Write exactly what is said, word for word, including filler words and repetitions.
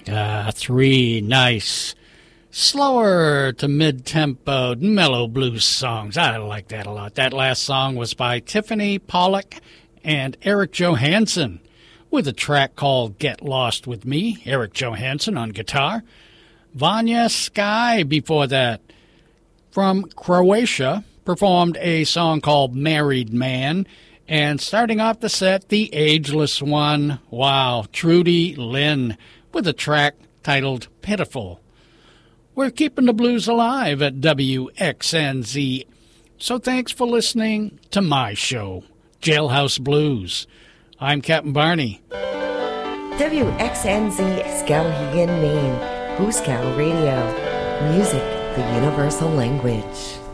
Uh, three nice, slower to mid-tempo, mellow blues songs. I like that a lot. That last song was by Tiffany Pollack and Eric Johansson with a track called Get Lost With Me. Eric Johansson on guitar. Vanya Sky before that from Croatia performed a song called Married Man. And starting off the set, The Ageless One. Wow, Trudy Lynn with a track titled Pitiful. We're keeping the blues alive at W X N Z. So thanks for listening to my show, Jailhouse Blues. I'm Captain Barney. W X N Z Skowhegan, Maine. Hooskow Radio. Music, the universal language.